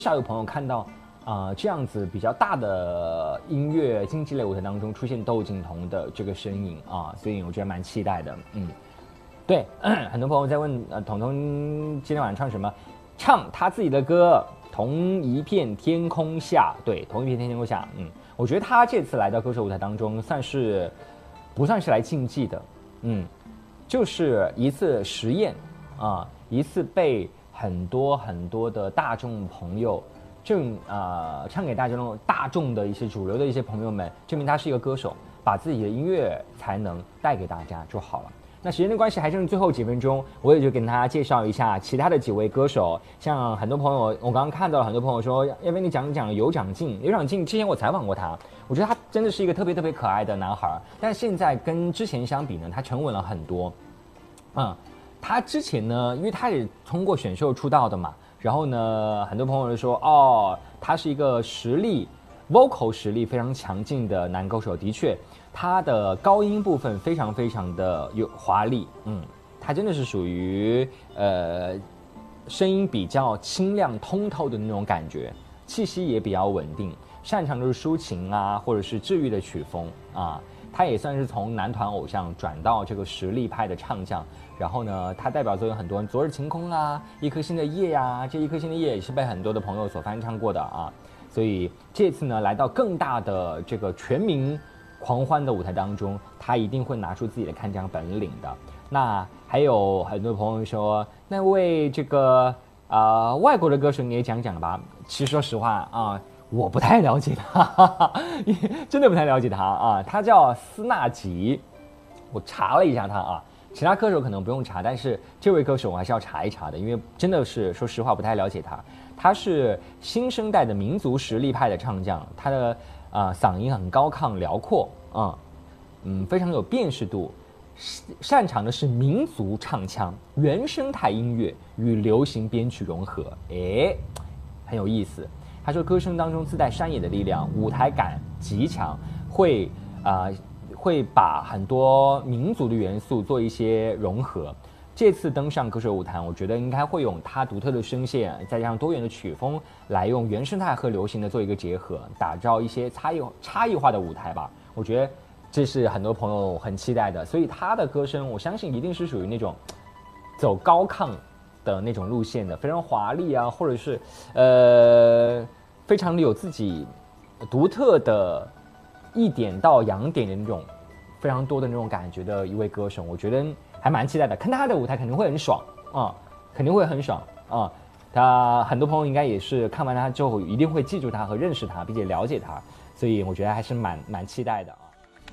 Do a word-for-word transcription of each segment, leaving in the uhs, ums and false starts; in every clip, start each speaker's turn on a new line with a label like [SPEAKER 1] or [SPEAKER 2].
[SPEAKER 1] 少有朋友看到啊、呃、这样子比较大的音乐竞技类舞台当中出现窦靖童的这个身影啊，所以我觉得蛮期待的。嗯，对，很多朋友在问呃彤彤今天晚上唱什么，唱他自己的歌《同一片天空下》。对，同一片天空下。嗯，我觉得他这次来到歌手舞台当中，算是不算是来竞技的，嗯，就是一次实验啊，一次被很多很多的大众朋友正呃唱给大众大众的一些主流的一些朋友们，证明他是一个歌手，把自己的音乐才能带给大家就好了。那时间的关系，还剩最后几分钟，我也就跟大家介绍一下其他的几位歌手。像很多朋友，我刚刚看到了很多朋友说，要不你讲讲尤长靖。尤长靖之前我采访过他，我觉得他真的是一个特别特别可爱的男孩，但现在跟之前相比呢，他沉稳了很多。嗯，他之前呢，因为他也通过选秀出道的嘛，然后呢，很多朋友就说，哦，他是一个实力 vocal 实力非常强劲的男歌手。的确，他的高音部分非常非常的有华丽，嗯，他真的是属于呃声音比较清亮通透的那种感觉，气息也比较稳定，擅长就是抒情啊，或者是治愈的曲风啊。他也算是从男团偶像转到这个实力派的唱将，然后呢，他代表作有很多《昨日晴空》啊，《一颗心的夜》啊，这一颗心的夜也是被很多的朋友所翻唱过的啊。所以这次呢，来到更大的这个全民狂欢的舞台当中，他一定会拿出自己的看将本领的。那还有很多朋友说，那位这个啊、呃、外国的歌手你也讲讲吧。其实说实话啊，我不太了解他，哈哈，真的不太了解他啊。他叫斯纳吉，我查了一下他啊。其他歌手可能不用查，但是这位歌手我还是要查一查的，因为真的是说实话不太了解他。他是新生代的民族实力派的唱将，他的啊、呃、嗓音很高亢辽阔啊，嗯，非常有辨识度，擅长的是民族唱腔、原生态音乐与流行编曲融合，哎，很有意思。他说歌声当中自带山野的力量，舞台感极强，会啊、呃、会把很多民族的元素做一些融合。这次登上歌手舞台，我觉得应该会用他独特的声线，再加上多元的曲风，来用原生态和流行的做一个结合，打造一些差异差异化的舞台吧。我觉得这是很多朋友很期待的，所以他的歌声，我相信一定是属于那种走高亢的那种路线的，非常华丽啊，或者是呃非常的有自己独特的一点到洋点的那种非常多的那种感觉的一位歌手，我觉得还蛮期待的。看他的舞台肯定会很爽啊，肯定会很爽啊。他很多朋友应该也是看完他之后一定会记住他和认识他，并且了解他，所以我觉得还是蛮蛮期待的啊。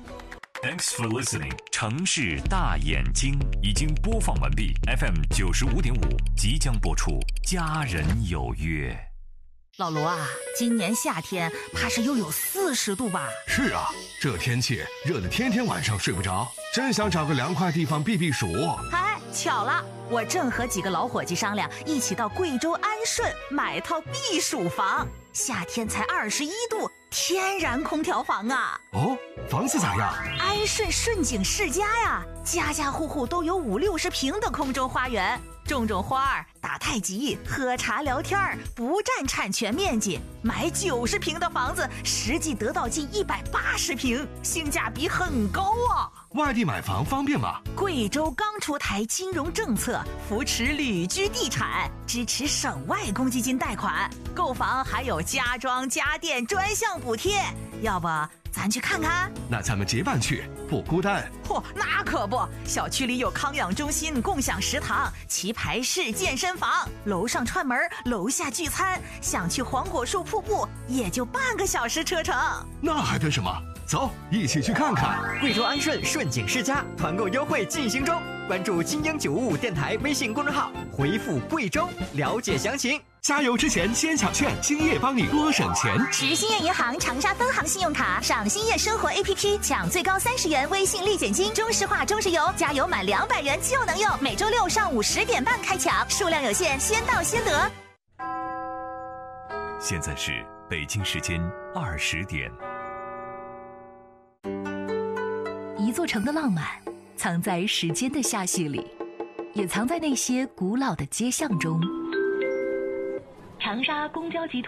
[SPEAKER 2] Thanks for listening。城市大眼睛已经播放完毕 ，F M 九十五点五即将播出。家人有约。
[SPEAKER 3] 老卢啊，今年夏天怕是又有四十度吧？
[SPEAKER 4] 是啊，这天气热得天天晚上睡不着，真想找个凉快地方避避暑。
[SPEAKER 3] 嗨，巧了，我正和几个老伙计商量，一起到贵州安顺买套避暑房。夏天才二十一度，天然空调房啊！
[SPEAKER 4] 哦，房子咋样？
[SPEAKER 3] 安顺顺景世家呀，家家户户都有五六十平的空中花园，种种花儿，打太极，喝茶聊天儿，不占产权面积。买九十平的房子，实际得到近一百八十平，性价比很高啊！
[SPEAKER 4] 外地买房方便吗？
[SPEAKER 3] 贵州刚出台金融政策，扶持旅居地产，支持省外公积金贷款，购房还有家装家电专项补贴。要不咱去看看？
[SPEAKER 4] 那咱们结伴去，不孤单。
[SPEAKER 3] 嚯，那可不，小区里有康养中心、共享食堂、棋牌室、健身房，楼上串门，楼下聚餐。想去黄果树瀑布，也就半个小时车程。
[SPEAKER 4] 那还等什么？走，一起去看看。
[SPEAKER 5] 贵州安顺顺景世家团购优惠进行中，关注金鹰九五五电台微信公众号，回复贵州了解详情。
[SPEAKER 4] 加油之前先抢券，兴业帮你多省钱。
[SPEAKER 3] 持兴业银行长沙分行信用卡上兴业生活 A P P 抢最高三十元微信立减金。中石化中石油加油满两百元就能用。每周六上午十点半开抢，数量有限，先到先得。
[SPEAKER 2] 现在是北京时间二十点。
[SPEAKER 6] 一座城的浪漫，藏在时间的罅隙里，也藏在那些古老的街巷中。 长沙公交集团。